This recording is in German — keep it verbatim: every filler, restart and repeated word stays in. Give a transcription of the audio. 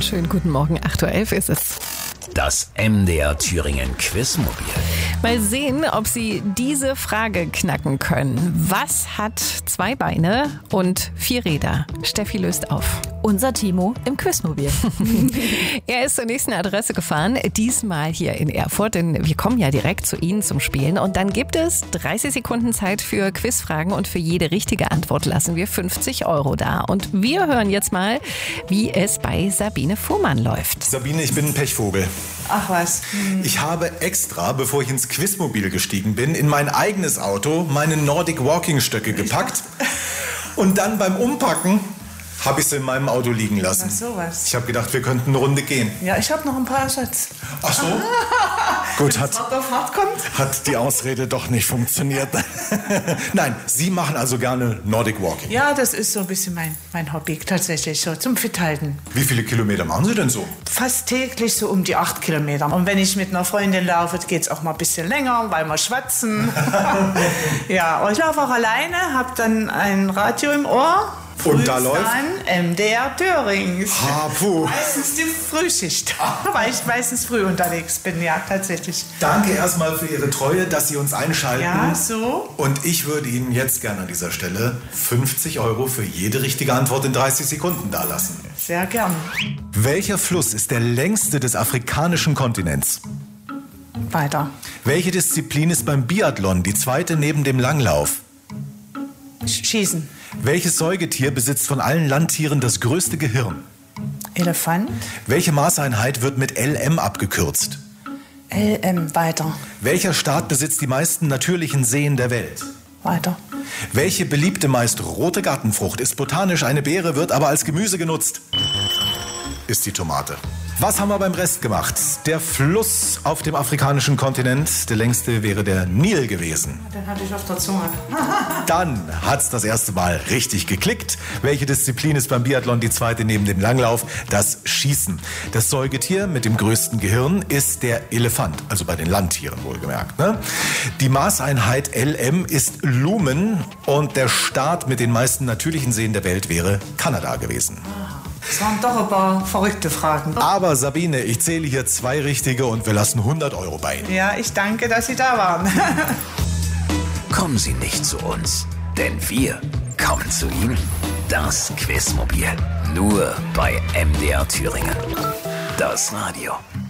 schönen guten Morgen. acht Uhr elf ist es. Das M D R Thüringen Quizmobil. Mal sehen, ob Sie diese Frage knacken können. Was hat zwei Beine und vier Räder? Steffi löst auf. Unser Timo im Quizmobil. Er ist zur nächsten Adresse gefahren, diesmal hier in Erfurt, denn wir kommen ja direkt zu Ihnen zum Spielen. Und dann gibt es dreißig Sekunden Zeit für Quizfragen und für jede richtige Antwort lassen wir fünfzig Euro da. Und wir hören jetzt mal, wie es bei Sabine Fuhrmann läuft. Sabine, ich bin ein Pechvogel. Ach was. Ich habe extra, bevor ich ins Quizmobil gestiegen bin, in mein eigenes Auto meine Nordic Walking Stöcke gepackt und dann beim Umpacken habe ich sie in meinem Auto liegen lassen. Ach sowas. Ich habe gedacht, wir könnten eine Runde gehen. Ja, ich habe noch ein paar Ersatz. Ach so? Gut, hat, Hart auf hart kommt. hat die Ausrede doch nicht funktioniert. Nein, Sie machen also gerne Nordic Walking. Ja, das ist so ein bisschen mein, mein Hobby, tatsächlich so, zum Fithalten. Wie viele Kilometer machen Sie denn so? Fast täglich so um die acht Kilometer. Und wenn ich mit einer Freundin laufe, geht es auch mal ein bisschen länger, weil wir schwatzen. Ja, aber ich laufe auch alleine, habe dann ein Radio im Ohr. Und da läuft? Dann M D R Thüringen. Ah, puh. Meistens die Frühschicht, weil ich meistens früh unterwegs bin, ja, tatsächlich. Danke erstmal für Ihre Treue, dass Sie uns einschalten. Ja, so. Und ich würde Ihnen jetzt gerne an dieser Stelle fünfzig Euro für jede richtige Antwort in dreißig Sekunden dalassen. Sehr gern. Welcher Fluss ist der längste des afrikanischen Kontinents? Weiter. Welche Disziplin ist beim Biathlon die zweite neben dem Langlauf? Schießen. Welches Säugetier besitzt von allen Landtieren das größte Gehirn? Elefant. Welche Maßeinheit wird mit L M abgekürzt? L M. Weiter. Welcher Staat besitzt die meisten natürlichen Seen der Welt? Weiter. Welche beliebte, meist rote Gartenfrucht ist botanisch eine Beere, wird aber als Gemüse genutzt? Ist die Tomate. Was haben wir beim Rest gemacht? Der Fluss auf dem afrikanischen Kontinent, der längste wäre der Nil gewesen. Den hatte ich auf der Zunge. Dann hat's das erste Mal richtig geklickt. Welche Disziplin ist beim Biathlon die zweite neben dem Langlauf? Das Schießen. Das Säugetier mit dem größten Gehirn ist der Elefant, also bei den Landtieren wohlgemerkt. Ne? Die Maßeinheit L M ist Lumen und der Staat mit den meisten natürlichen Seen der Welt wäre Kanada gewesen. Das waren doch ein paar verrückte Fragen. Aber Sabine, ich zähle hier zwei richtige und wir lassen hundert Euro bei Ihnen. Ja, ich danke, dass Sie da waren. Kommen Sie nicht zu uns, denn wir kommen zu Ihnen. Das Quizmobil. Nur bei M D R Thüringen. Das Radio.